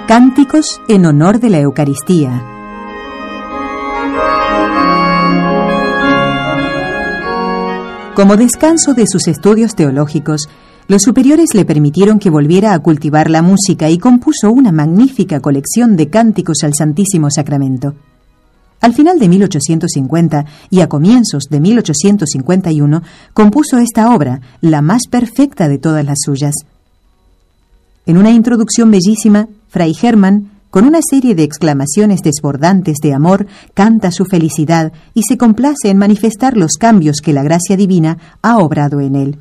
Cánticos en honor de la Eucaristía. Como descanso de sus estudios teológicos, los superiores le permitieron que volviera a cultivar la música y compuso una magnífica colección de cánticos al Santísimo Sacramento. Al final de 1850 y a comienzos de 1851 compuso esta obra, la más perfecta de todas las suyas. En una introducción bellísima, Fray Germán, con una serie de exclamaciones desbordantes de amor, canta su felicidad y se complace en manifestar los cambios que la gracia divina ha obrado en él.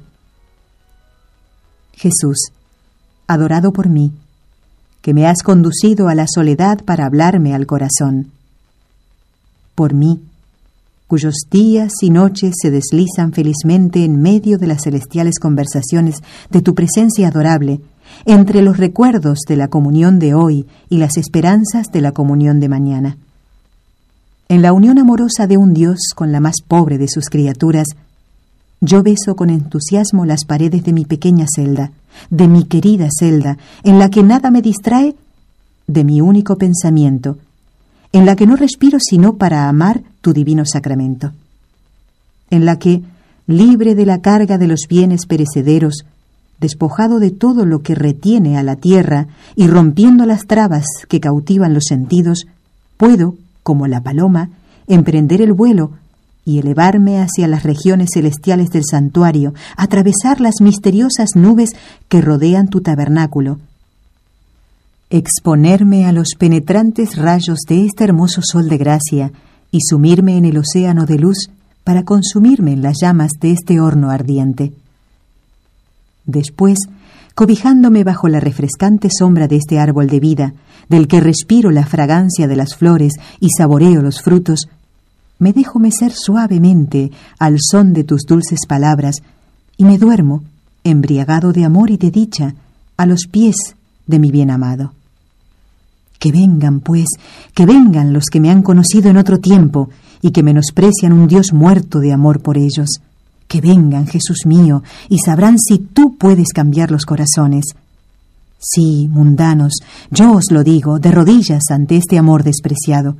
Jesús, adorado por mí, que me has conducido a la soledad para hablarme al corazón. Por mí, cuyos días y noches se deslizan felizmente en medio de las celestiales conversaciones de tu presencia adorable, entre los recuerdos de la comunión de hoy y las esperanzas de la comunión de mañana. En la unión amorosa de un Dios con la más pobre de sus criaturas, yo beso con entusiasmo las paredes de mi pequeña celda, de mi querida celda, en la que nada me distrae de mi único pensamiento, en la que no respiro sino para amar tu divino sacramento, en la que, libre de la carga de los bienes perecederos, despojado de todo lo que retiene a la tierra y rompiendo las trabas que cautivan los sentidos, puedo, como la paloma, emprender el vuelo y elevarme hacia las regiones celestiales del santuario, atravesar las misteriosas nubes que rodean tu tabernáculo, exponerme a los penetrantes rayos de este hermoso sol de gracia y sumirme en el océano de luz para consumirme en las llamas de este horno ardiente. Después, cobijándome bajo la refrescante sombra de este árbol de vida, del que respiro la fragancia de las flores y saboreo los frutos, me dejo mecer suavemente al son de tus dulces palabras y me duermo, embriagado de amor y de dicha, a los pies de mi bien amado. Que vengan, pues, que vengan los que me han conocido en otro tiempo y que menosprecian un Dios muerto de amor por ellos. Que vengan, Jesús mío, y sabrán si tú puedes cambiar los corazones. Sí, mundanos, yo os lo digo, de rodillas ante este amor despreciado.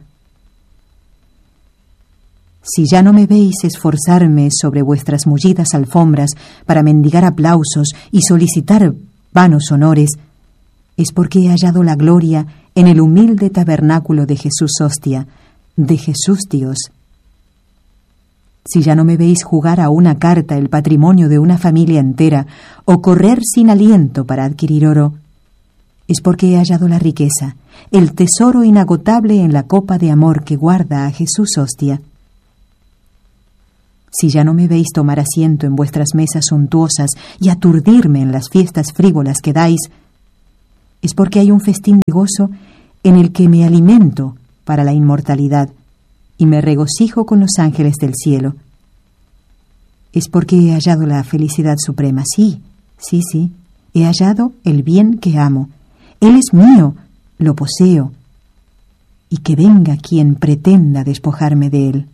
Si ya no me veis esforzarme sobre vuestras mullidas alfombras para mendigar aplausos y solicitar vanos honores, es porque he hallado la gloria en el humilde tabernáculo de Jesús Hostia, de Jesús Dios. Si ya no me veis jugar a una carta el patrimonio de una familia entera o correr sin aliento para adquirir oro, es porque he hallado la riqueza, el tesoro inagotable en la copa de amor que guarda a Jesús Hostia. Si ya no me veis tomar asiento en vuestras mesas suntuosas y aturdirme en las fiestas frívolas que dais, es porque hay un festín de gozo en el que me alimento para la inmortalidad y me regocijo con los ángeles del cielo. Es porque he hallado la felicidad suprema. Sí, he hallado el bien que amo. Él es mío, lo poseo, y que venga quien pretenda despojarme de él.